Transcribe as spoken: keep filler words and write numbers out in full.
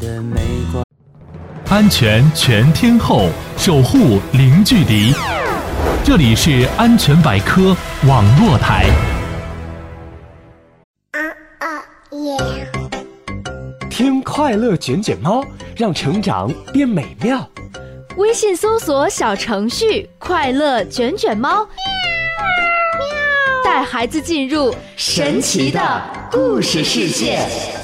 的没关。 安全全天候，守护零距离。这里是安全百科网络台。 啊啊耶！ 听快乐卷卷猫，让成长变美妙。 微信搜索小程序“快乐卷卷猫”，带孩子进入神奇的故事世界。